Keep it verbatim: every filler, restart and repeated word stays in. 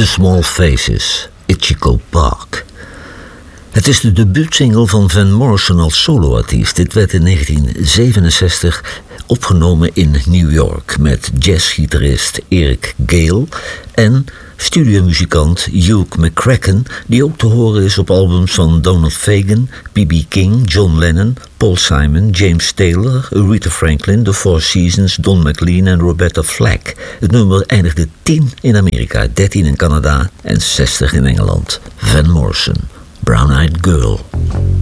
The Small Faces, Ichigo Park. Het is de debuutsingle van Van Morrison als soloartiest. Dit werd in negentien zevenenzestig opgenomen in New York met jazzgitarist Eric Gale en studiomuzikant Hugh McCracken, die ook te horen is op albums van Donald Fagen, B B King, John Lennon, Paul Simon, James Taylor, Aretha Franklin, The Four Seasons, Don McLean en Roberta Flack. Het nummer eindigde tien in Amerika, dertien in Canada en zestig in Engeland. Van Morrison, Brown Eyed Girl.